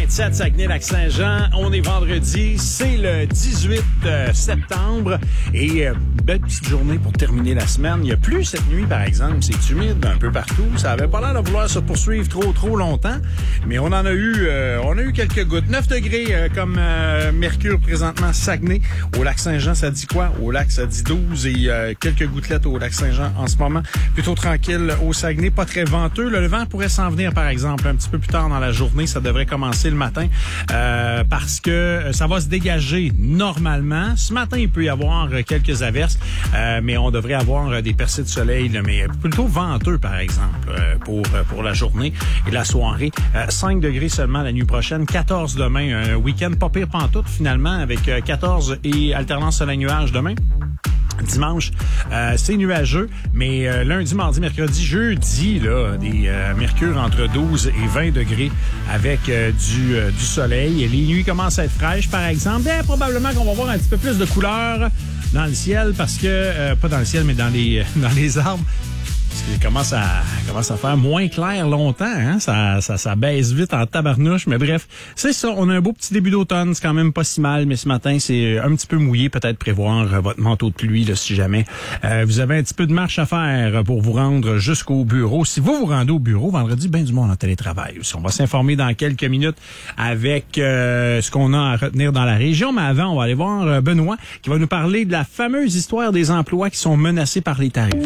101.7 Saguenay-Lac-Saint-Jean. On est vendredi, c'est le 18 septembre et belle petite journée pour terminer la semaine. Il y a plu cette nuit, par exemple. C'est humide un peu partout. Ça avait pas l'air de vouloir se poursuivre trop longtemps, mais on a eu quelques gouttes. 9 degrés comme mercure présentement Saguenay. Au Lac-Saint-Jean, ça dit quoi? Au lac, ça dit 12 et quelques gouttelettes au Lac-Saint-Jean en ce moment. Plutôt tranquille au Saguenay, pas très venteux. Le vent pourrait s'en venir, par exemple, un petit peu plus tard dans la journée. Ça devrait commencer le matin parce que ça va se dégager normalement. Ce matin, il peut y avoir quelques averses, mais on devrait avoir des percées de soleil, là, mais plutôt venteux, par exemple, pour la journée et la soirée. 5 degrés seulement la nuit prochaine, 14 demain. Un week-end pas pire pantoute, finalement, avec 14 et alternance soleil-nuage demain. Dimanche, c'est nuageux, mais lundi, mardi, mercredi, jeudi, là, des mercures entre 12 et 20 degrés avec du soleil. Et les nuits commencent à être fraîches, par exemple. Bien, probablement qu'on va voir un petit peu plus de couleurs dans le ciel parce que, pas dans le ciel, mais dans les arbres. Parce qu'il commence à faire moins clair longtemps, hein? Ça baisse vite en tabarnouche, mais bref, c'est ça. On a un beau petit début d'automne, c'est quand même pas si mal, mais ce matin, c'est un petit peu mouillé. Peut-être prévoir votre manteau de pluie, là, si jamais. Vous avez un petit peu de marche à faire pour vous rendre jusqu'au bureau. Si vous vous rendez au bureau, vendredi, ben du monde en télétravail aussi. On va s'informer dans quelques minutes avec ce qu'on a à retenir dans la région, mais avant, on va aller voir Benoît qui va nous parler de la fameuse histoire des emplois qui sont menacés par les tarifs.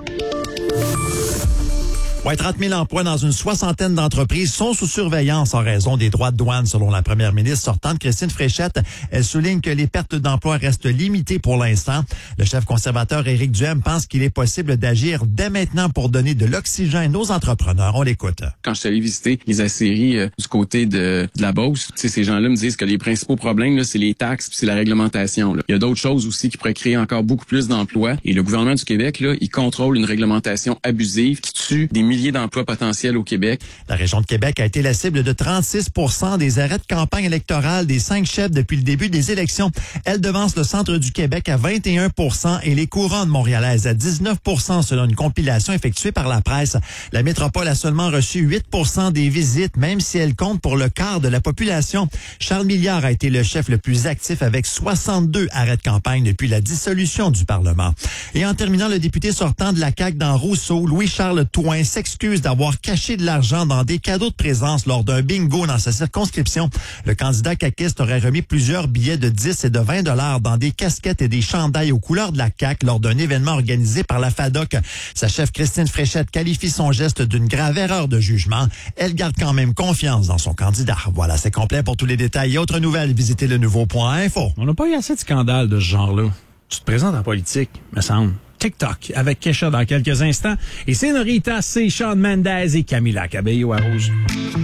Ouais, 30 000 emplois dans une 60aine d'entreprises sont sous surveillance en raison des droits de douane, selon la première ministre sortante, Christine Fréchette. Elle souligne que les pertes d'emplois restent limitées pour l'instant. Le chef conservateur Éric Duhem pense qu'il est possible d'agir dès maintenant pour donner de l'oxygène aux entrepreneurs. On l'écoute. Quand je suis allé visiter les aciéries du côté de la Beauce, ces gens-là me disent que les principaux problèmes, là, c'est les taxes puis c'est la réglementation. Là. Il y a d'autres choses aussi qui pourraient créer encore beaucoup plus d'emplois. Et le gouvernement du Québec, là, il contrôle une réglementation abusive qui tue des milliers d'emplois potentiels au Québec. La région de Québec a été la cible de 36 % des arrêts de campagne électorale des 5 chefs depuis le début des élections. Elle devance le centre du Québec à 21 % et les couronnes montréalaises à 19 % selon une compilation effectuée par la presse. La métropole a seulement reçu 8 % des visites, même si elle compte pour le quart de la population. Charles Milliard a été le chef le plus actif avec 62 arrêts de campagne depuis la dissolution du Parlement. Et en terminant, le député sortant de la CAQ dans Rousseau, Louis-Charles Touin, s'excuse d'avoir caché de l'argent dans des cadeaux de présence lors d'un bingo dans sa circonscription. Le candidat caquiste aurait remis plusieurs billets de 10 et de 20 $ dans des casquettes et des chandails aux couleurs de la CAQ lors d'un événement organisé par la FADOC. Sa chef Christine Fréchette qualifie son geste d'une grave erreur de jugement. Elle garde quand même confiance dans son candidat. Voilà, c'est complet. Pour tous les détails et autres nouvelles, visitez le nouveau.info. On n'a pas eu assez de scandales de ce genre-là. Tu te présentes en politique, me semble. TikTok avec Kesha dans quelques instants. Et c'est Norita, c'est Shawn Mendes et Camila Cabello à Rouge.